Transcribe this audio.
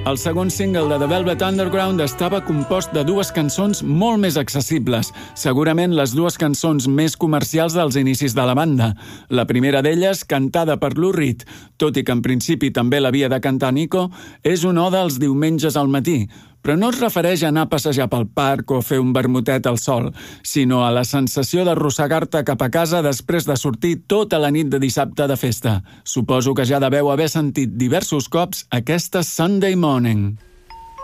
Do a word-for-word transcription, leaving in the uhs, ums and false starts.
El segon single de The Velvet Underground estava compost de dues cançons molt més accessibles, segurament les dues cançons més comercials dels inicis de la banda. La primera d'elles, cantada per Lou Reed, tot i que en principi també l'havia de cantar Nico, és una oda als diumenges al matí, però no es refereix a anar a passejar pel parc o fer un vermutet al sol, sinó a la sensació d'arrossegar-te cap a casa després de sortir tota la nit de dissabte de festa. Suposo que ja deveu haver sentit diversos cops aquesta Sunday Morning.